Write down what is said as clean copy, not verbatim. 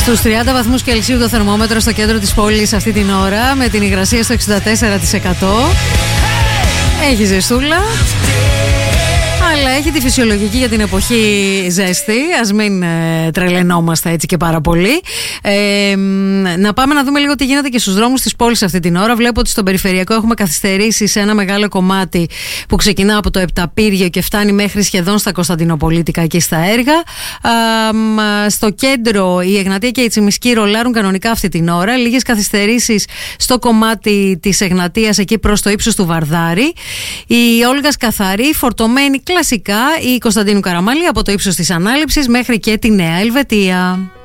Στους 30 βαθμούς Κελσίου το θερμόμετρο στο κέντρο της πόλης αυτή την ώρα, με την υγρασία στο 64%. Έχει ζεστούλα, αλλά έχει τη φυσιολογική για την εποχή ζέστη. Ας μην τρελαινόμαστε έτσι και πάρα πολύ. Να πάμε να δούμε λίγο τι γίνεται και στους δρόμους της πόλης αυτή την ώρα. Βλέπω ότι στον περιφερειακό έχουμε καθυστερήσει σε ένα μεγάλο κομμάτι που ξεκινά από το Επταπύργιο και φτάνει μέχρι σχεδόν στα Κωνσταντινοπολίτικα και στα έργα. Στο κέντρο η Εγνατία και η Τσιμισκή ρολάρουν κανονικά αυτή την ώρα. Λίγες καθυστερήσεις στο κομμάτι της Εγνατίας εκεί προς το ύψος του Βαρδάρη. Η Όλγας καθαρή, φορτωμένη κλασικά η Κωνσταντίνου Καραμαλή από το ύψος της Ανάληψης μέχρι και τη Νέα Ελβετία.